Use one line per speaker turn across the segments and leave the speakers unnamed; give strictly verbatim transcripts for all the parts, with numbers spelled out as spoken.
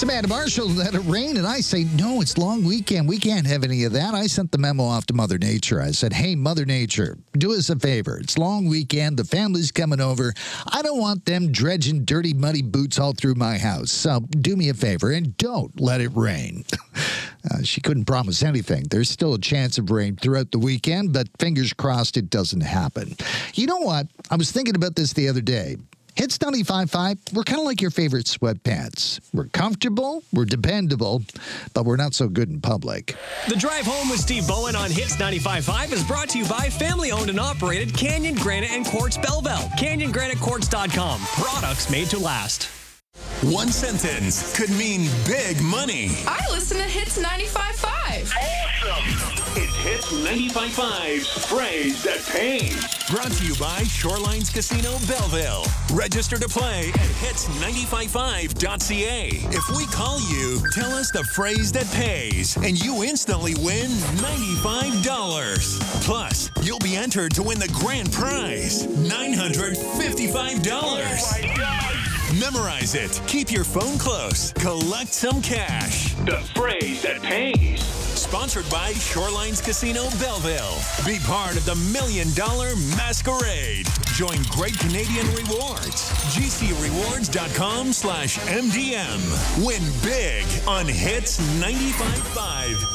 Savannah Marshall, let it rain, and I say, no, it's long weekend. We can't have any of that. I sent the memo off to Mother Nature. I said, hey, Mother Nature, do us a favor. It's long weekend. The family's coming over. I don't want them dredging dirty, muddy boots all through my house. So do me a favor and don't let it rain. Uh, she couldn't promise anything. There's still a chance of rain throughout the weekend, but fingers crossed it doesn't happen. You know what? I was thinking about this the other day. Hits ninety-five point five, we're kind of like your favorite sweatpants. We're comfortable, we're dependable, but we're not so good in public.
The Drive Home with Steve Bowen on Hits ninety-five point five is brought to you by family-owned and operated Canyon Granite and Quartz Belleville. canyon granite quartz dot com. Products made to last.
One sentence could mean big money.
I listen to Hits ninety-five point five.
Awesome! It's Hits ninety-five point five's Phrase That Pays.
Brought to you by Shorelines Casino Belleville. Register to play at hits nine five five dot c a. If we call you, tell us the phrase that pays, and you instantly win ninety-five dollars. Plus, you'll be entered to win the grand prize, nine hundred fifty-five dollars.
Oh my God!
Memorize it. Keep your phone close. Collect some cash.
The Phrase That Pays.
Sponsored by Shorelines Casino Belleville. Be part of the Million Dollar Masquerade. Join great Canadian rewards. G C rewards dot com slash M D M. Win big on Hits ninety-five point five.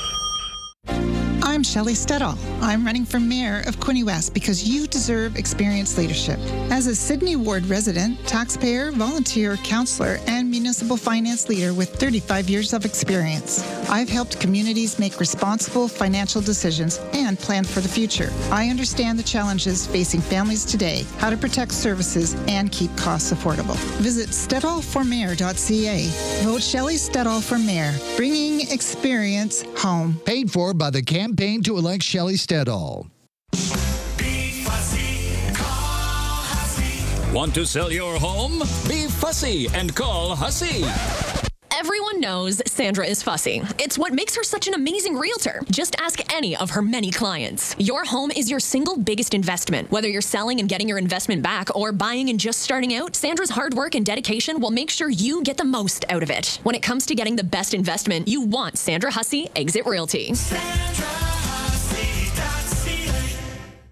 I'm Shelley Steadall. I'm running for mayor of Quinte West because you deserve experienced leadership. As a Sydney Ward resident, taxpayer, volunteer, counselor, and municipal finance leader with thirty-five years of experience, I've helped communities make responsible financial decisions and plan for the future. I understand the challenges facing families today, how to protect services, and keep costs affordable. Visit steadall for mayor dot c a. Vote Shelley Steadall for mayor, bringing experience home.
Paid for by the campaign to elect Shelley Steadall.
Want to sell your home? Be fussy and call Hussey.
Everyone knows Sandra is fussy. It's what makes her such an amazing realtor. Just ask any of her many clients. Your home is your single biggest investment. Whether you're selling and getting your investment back or buying and just starting out, Sandra's hard work and dedication will make sure you get the most out of it. When it comes to getting the best investment, you want Sandra Hussey Exit Realty.
Sandra Hussey dot c a.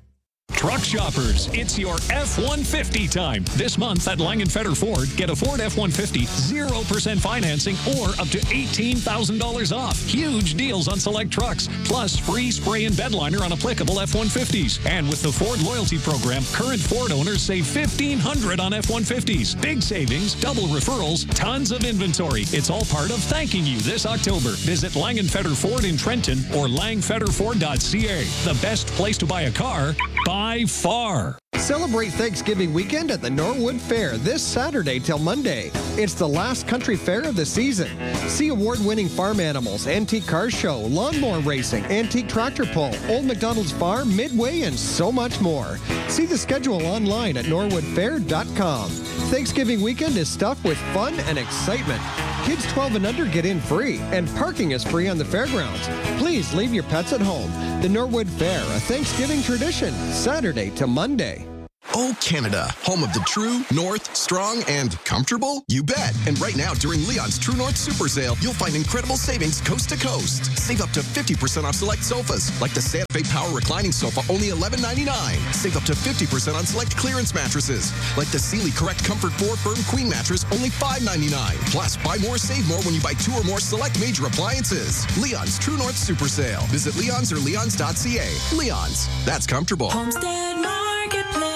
Truck shoppers, it's your F one fifty time. This month at Langenfetter Ford, get a Ford F one fifty, zero percent financing or up to eighteen thousand dollars off. Huge deals on select trucks, plus free spray and bed liner on applicable F one fifties. And with the Ford Loyalty Program, current Ford owners save fifteen hundred dollars on F one fifties. Big savings, double referrals, tons of inventory. It's all part of thanking you this October. Visit Langenfetter Ford in Trenton or langfetter ford dot c a. The best place to buy a car by far.
Celebrate Thanksgiving weekend at the Norwood Fair this Saturday till Monday. It's the last country fair of the season. See award-winning farm animals, antique car show, lawnmower racing, antique tractor pull, Old McDonald's Farm, Midway, and so much more. See the schedule online at norwood fair dot com. Thanksgiving weekend is stuffed with fun and excitement. Kids twelve and under get in free, and parking is free on the fairgrounds. Please leave your pets at home. The Norwood Fair, a Thanksgiving tradition, Saturday to Monday.
Oh, Canada, home of the true, north, strong, and comfortable? You bet. And right now, during Leon's True North Super Sale, you'll find incredible savings coast to coast. Save up to fifty percent off select sofas, like the Santa Fe Power Reclining Sofa, only eleven ninety-nine. Save up to fifty percent on select clearance mattresses, like the Sealy Correct Comfort four Firm Queen Mattress, only five ninety-nine. Plus, buy more, save more when you buy two or more select major appliances. Leon's True North Super Sale. Visit Leon's or leons dot c a. Leon's. That's comfortable.
Homestead Marketplace.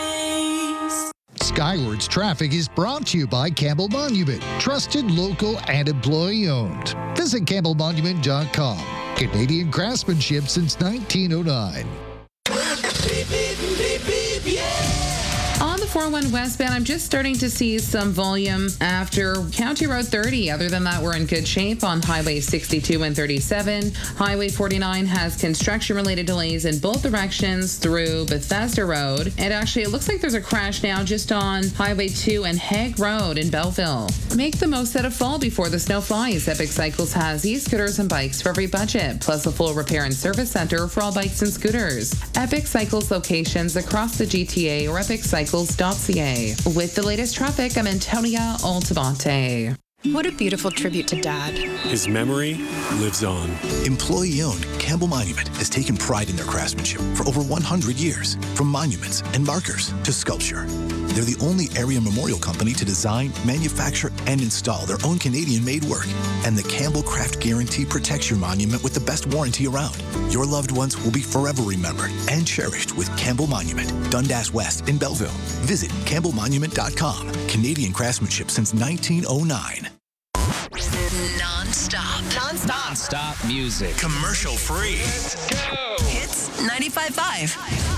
Skywards Traffic is brought to you by Campbell Monument. Trusted, local, and employee-owned. Visit campbell monument dot com. Canadian craftsmanship since nineteen oh nine.
Beep, beep, beep, beep, yeah.
On the four oh one westbound, I'm just starting to see some volume after County Road thirty. Other than that, we're in good shape on Highway sixty-two and thirty-seven. Highway forty-nine has construction-related delays in both directions through Bethesda Road. And actually, it looks like there's a crash now just on Highway two and Hague Road in Belleville. Make the most out of fall before the snow flies. Epic Cycles has e-scooters and bikes for every budget, plus a full repair and service center for all bikes and scooters. Epic Cycles locations across the G T A or epic cycles dot c a. With the latest traffic, I'm Antonia Altamonte.
What a beautiful tribute to Dad.
His memory lives on.
Employee-owned Campbell Monument has taken pride in their craftsmanship for over one hundred years. From monuments and markers to sculpture, they're the only area memorial company to design, manufacture, and install their own Canadian-made work. And the Campbell Craft Guarantee protects your monument with the best warranty around. Your loved ones will be forever remembered and cherished with Campbell Monument, Dundas West in Belleville. Visit campbell monument dot com. Canadian craftsmanship since nineteen oh nine.
Non-stop. Non-stop.
Non-stop music.
Commercial free.
Hits ninety-five point five.